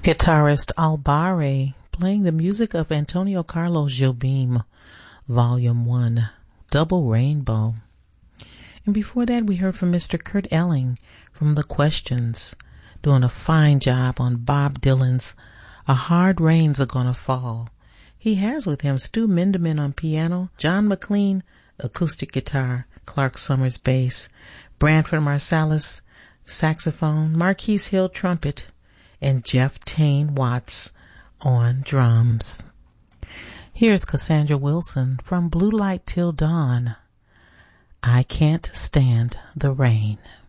Guitarist Albare playing the music of Antonio Carlos Jobim, Volume 1, Double Rainbow. And before that we heard from Mr. Kurt Elling from The Questions, doing a fine job on Bob Dylan's A Hard Rain's A Gonna Fall. He has with him Stu Minderman on piano, John McLean acoustic guitar, Clark Summers bass, Branford Marsalis saxophone, Marquise Hill trumpet, and Jeff Tane Watts on drums. Here's Cassandra Wilson from Blue Light Till Dawn, I Can't Stand the Rain.